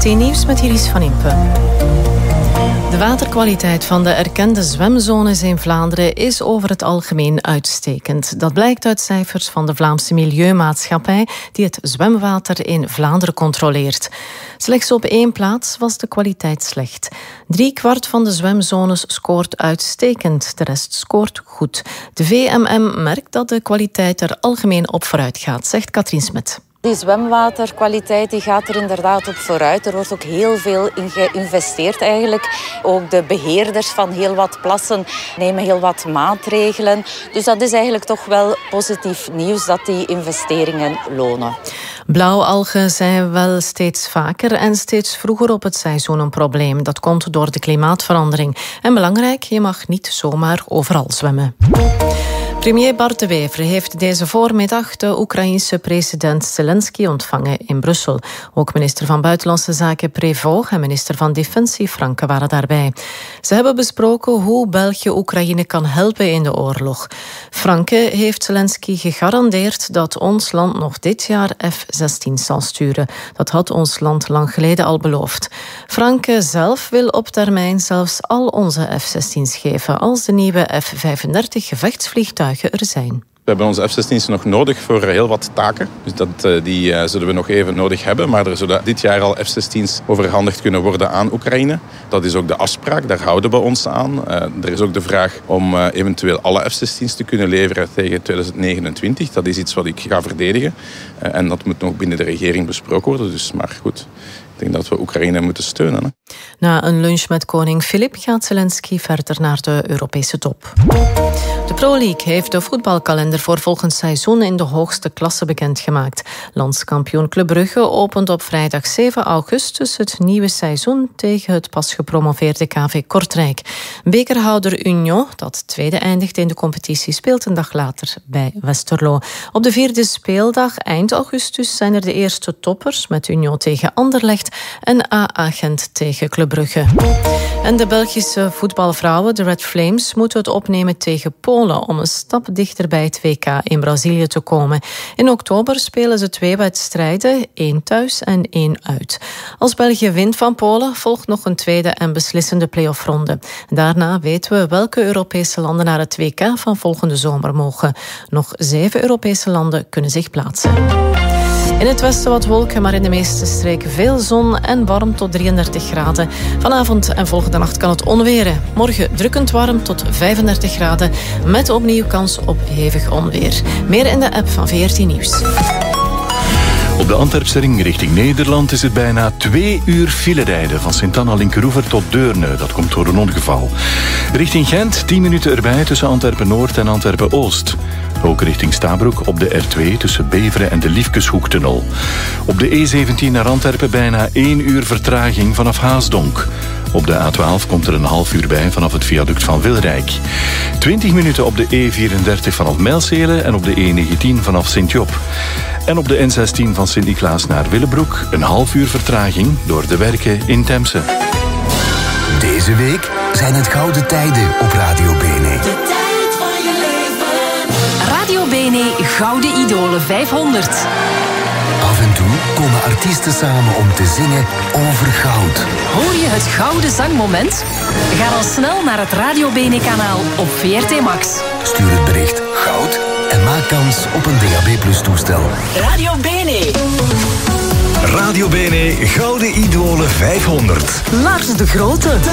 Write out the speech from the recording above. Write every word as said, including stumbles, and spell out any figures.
V R T Nieuws met Iris van Impe. De waterkwaliteit van de erkende zwemzones in Vlaanderen is over het algemeen uitstekend. Dat blijkt uit cijfers van de Vlaamse Milieumaatschappij die het zwemwater in Vlaanderen controleert. Slechts op één plaats was de kwaliteit slecht. Drie kwart van de zwemzones scoort uitstekend, de rest scoort goed. De V M M merkt dat de kwaliteit er algemeen op vooruit gaat, zegt Katrien Smet. Die zwemwaterkwaliteit die gaat er inderdaad op vooruit. Er wordt ook heel veel in geïnvesteerd eigenlijk. Ook de beheerders van heel wat plassen nemen heel wat maatregelen. Dus dat is eigenlijk toch wel positief nieuws dat die investeringen lonen. Blauwalgen zijn wel steeds vaker en steeds vroeger op het seizoen een probleem. Dat komt door de klimaatverandering. En belangrijk, je mag niet zomaar overal zwemmen. Premier Bart De Wever heeft deze voormiddag de Oekraïense president Zelensky ontvangen in Brussel. Ook minister van Buitenlandse Zaken Prévost en minister van Defensie Franke waren daarbij. Ze hebben besproken hoe België Oekraïne kan helpen in de oorlog. Franke heeft Zelensky gegarandeerd dat ons land nog dit jaar F zestien zal sturen. Dat had ons land lang geleden al beloofd. Franke zelf wil op termijn zelfs al onze F zestien's geven als de nieuwe F vijfendertig gevechtsvliegtuigen er zijn. We hebben onze F zestien's nog nodig voor heel wat taken. Dus dat, die uh, zullen we nog even nodig hebben. Maar er zullen dit jaar al F zestien's overhandigd kunnen worden aan Oekraïne. Dat is ook de afspraak, daar houden we ons aan. Uh, er is ook de vraag om uh, eventueel alle F zestien's te kunnen leveren tegen twintig negenentwintig. Dat is iets wat ik ga verdedigen. Uh, en dat moet nog binnen de regering besproken worden. Dus, maar goed, ik denk dat we Oekraïne moeten steunen. Hè. Na een lunch met koning Filip gaat Zelensky verder naar de Europese top. De Pro League heeft de voetbalkalender voor volgend seizoen in de hoogste klasse bekendgemaakt. Landskampioen Club Brugge opent op vrijdag zeven augustus het nieuwe seizoen tegen het pas gepromoveerde K V Kortrijk. Bekerhouder Union, dat tweede eindigt in de competitie, speelt een dag later bij Westerlo. Op de vierde speeldag eind augustus zijn er de eerste toppers met Union tegen Anderlecht en A A Gent tegen Club Brugge. En de Belgische voetbalvrouwen, de Red Flames, moeten het opnemen tegen Polen om een stap dichter bij het W K in Brazilië te komen. In oktober spelen ze twee wedstrijden, één thuis en één uit. Als België wint van Polen, volgt nog een tweede en beslissende play-offronde. Daarna weten we welke Europese landen naar het W K van volgende zomer mogen. Nog zeven Europese landen kunnen zich plaatsen. In het westen wat wolken, maar in de meeste streken veel zon en warm tot drieëndertig graden. Vanavond en volgende nacht kan het onweren. Morgen drukkend warm tot vijfendertig graden, met opnieuw kans op hevig onweer. Meer in de app van V R T Nieuws. Op de Antwerpse ring richting Nederland is het bijna twee uur filerijden van Sint-Anna-Linkeroever tot Deurne. Dat komt door een ongeval. Richting Gent tien minuten erbij tussen Antwerpen-Noord en Antwerpen-Oost. Ook richting Stabroek op de R twee tussen Beveren en de Liefkeshoektunnel. Op de E zeventien naar Antwerpen bijna één uur vertraging vanaf Haasdonk. Op de A twaalf komt er een half uur bij vanaf het viaduct van Wilrijk. twintig minuten op de E vierendertig vanaf Mijlsele en op de E negentien vanaf Sint-Job. En op de N zestien van Sint-Niklaas naar Willebroek een half uur vertraging door de werken in Temse. Deze week zijn het gouden tijden op Radio Bene. De tijd van je leven. Radio Bene Gouden Idolen vijfhonderd. Af en toe komen artiesten samen om te zingen over goud. Hoor je het gouden zangmoment? Ga dan snel naar het Radio Bene kanaal op V R T Max. Stuur het bericht goud en maak kans op een D A B plus toestel. Radio Bene. Radio Bene Gouden Idolen vijfhonderd. Lars de Grote.